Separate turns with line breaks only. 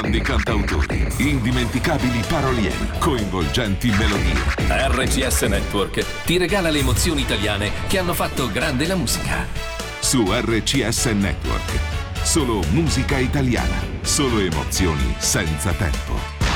Grandi cantautori, indimenticabili parolieri, coinvolgenti melodie.
RCS Network ti regala le emozioni italiane che hanno fatto grande la musica.
Su RCS Network. Solo musica italiana. Solo emozioni senza tempo.